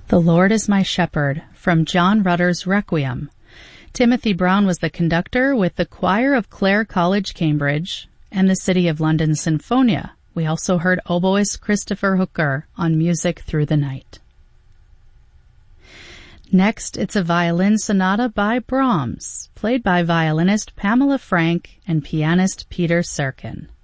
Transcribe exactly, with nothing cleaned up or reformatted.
The Lord is My Shepherd, from John Rutter's Requiem. Timothy Brown was the conductor with the choir of Clare College, Cambridge, and the City of London Sinfonia. We also heard oboist Christopher Hooker on Music Through the Night. Next, it's a violin sonata by Brahms, played by violinist Pamela Frank and pianist Peter Serkin.